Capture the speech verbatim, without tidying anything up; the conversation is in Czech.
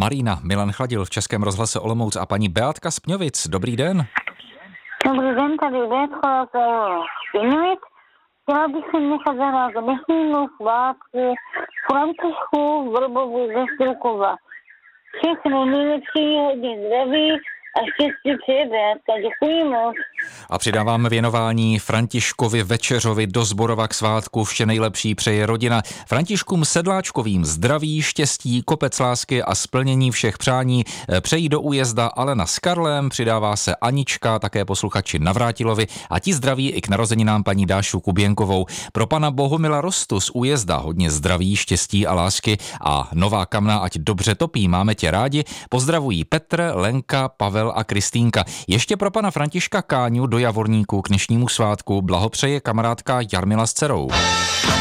Marína, Milan Chladil v Českém rozhlase Olomouc a paní Beátka z Pňovic. Dobrý den. Dobrý den, tady Beátka z Pňovic. Chtěla bych si nechat zahrát dnešnímu svátku Františku Vrbovu ze Stilkova. Všechno nejlepší, hodně zdraví a štěstí přeje Beátka. Děkuji moc. A přidáváme věnování Františkovi Večeřovi do Zborova k svátku. Vše nejlepší přeje rodina. Františkům Sedláčkovým zdraví, štěstí, kopec lásky a splnění všech přání přejí do újezda Alena s Karlem, přidává se Anička, také posluchači Navrátilovi a ti zdraví i k narozeninám paní Dášu Kuběnkovou. Pro pana Bohumila Rostu z újezda hodně zdraví, štěstí a lásky a Nová Kamna, ať dobře topí, máme tě rádi. Pozdravují Petr, Lenka, Pavel a Kristýnka. Ještě pro pana Františka Káňu do Javorníku k dnešnímu svátku blahopřeje kamarádka Jarmila s dcerou.